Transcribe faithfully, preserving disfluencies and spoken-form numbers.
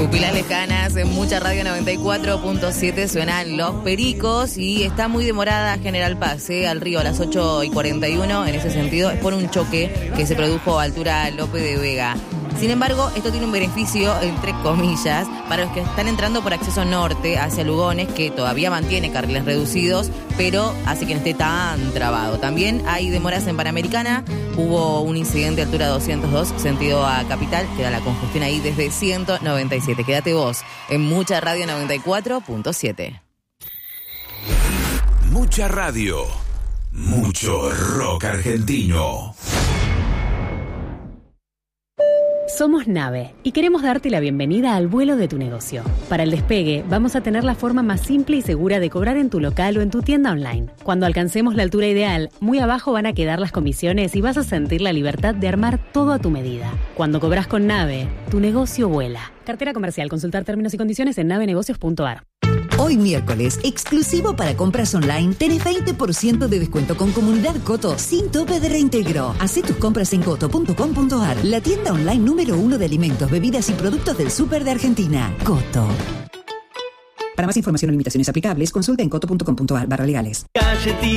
pupilas lejanas, en Mucha Radio noventa y cuatro punto siete suenan Los Pericos y está muy demorada General Paz, ¿eh? Al río a las ocho y cuarenta y uno, en ese sentido, es por un choque que se produjo a altura Lope de Vega. Sin embargo, esto tiene un beneficio, entre comillas, para los que están entrando por acceso norte hacia Lugones, que todavía mantiene carriles reducidos, pero hace que no esté tan trabado. También hay demoras en Panamericana, hubo un incidente a altura doscientos dos, sentido a Capital, queda la congestión ahí desde ciento noventa y siete. Quédate vos en Mucha Radio noventa y cuatro punto siete. Mucha Radio, mucho rock argentino. Somos Nave y queremos darte la bienvenida al vuelo de tu negocio. Para el despegue, vamos a tener la forma más simple y segura de cobrar en tu local o en tu tienda online. Cuando alcancemos la altura ideal, muy abajo van a quedar las comisiones y vas a sentir la libertad de armar todo a tu medida. Cuando cobras con Nave, tu negocio vuela. Cartera comercial. Consultar términos y condiciones en navenegocios punto a r. Hoy miércoles, exclusivo para compras online, tenés veinte por ciento de descuento con Comunidad Coto sin tope de reintegro. Hacé tus compras en coto punto com punto a r, la tienda online número uno de alimentos, bebidas y productos del súper de Argentina. Coto. Para más información o limitaciones aplicables, consulta en coto punto com punto a r barra legales. Galletica